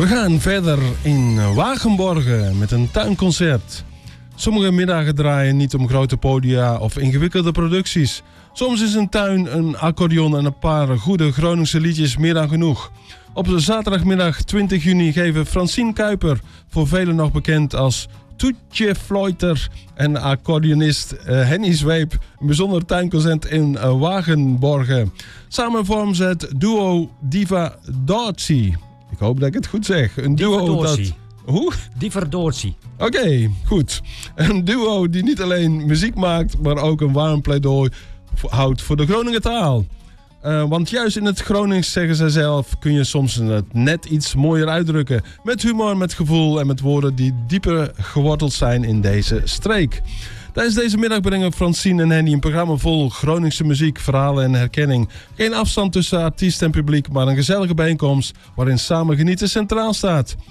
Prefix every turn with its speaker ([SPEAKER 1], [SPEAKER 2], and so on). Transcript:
[SPEAKER 1] We gaan verder in Wagenborgen met een tuinconcert. Sommige middagen draaien niet om grote podia of ingewikkelde producties. Soms is een tuin, een accordeon en een paar goede Groningse liedjes meer dan genoeg. Op de zaterdagmiddag 20 juni geven Francine Kuiper, voor velen nog bekend als Toetje Fluiter, en accordeonist Henny Zweep een bijzonder tuinconcert in Wagenborgen. Samen vormen ze het duo Diva Dorsi. Ik hoop dat ik het goed zeg. Een duo dat... Hoe?
[SPEAKER 2] Diverdoortje.
[SPEAKER 1] Oké, goed. Een duo die niet alleen muziek maakt, maar ook een warm pleidooi houdt voor de Groninger taal. Want juist in het Gronings, zeggen zij zelf, kun je soms het net iets mooier uitdrukken. Met humor, met gevoel en met woorden die dieper geworteld zijn in deze streek. Tijdens deze middag brengen Francine en Henny een programma vol Groningse muziek, verhalen en herkenning. Geen afstand tussen artiest en publiek, maar een gezellige bijeenkomst waarin samen genieten centraal staat.